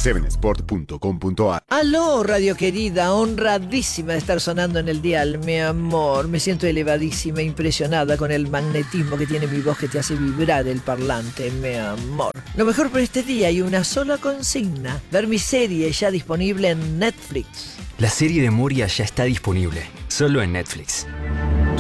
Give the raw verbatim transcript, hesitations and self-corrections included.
seven sport punto com punto a r. Aló, radio querida, honradísima de estar sonando en el dial, mi amor. Me siento elevadísima, impresionada con el magnetismo que tiene mi voz que te hace vibrar el parlante, mi amor. Lo mejor por este día hay una sola consigna: ver mi serie ya disponible en Netflix. La serie de Moria ya está disponible, solo en Netflix.